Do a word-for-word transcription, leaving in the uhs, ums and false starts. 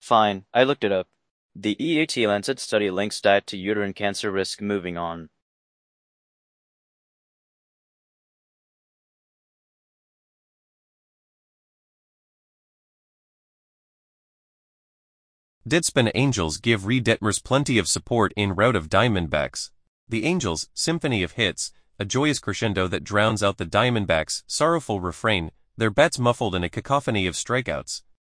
Fine, I looked it up. The E A T Lancet study links diet to uterine cancer risk. Moving on. Deadspin Angels give Reed Detmers plenty of support in Route of Diamondbacks. The Angels' symphony of hits, a joyous crescendo that drowns out the Diamondbacks' sorrowful refrain, their bats muffled in a cacophony of strikeouts.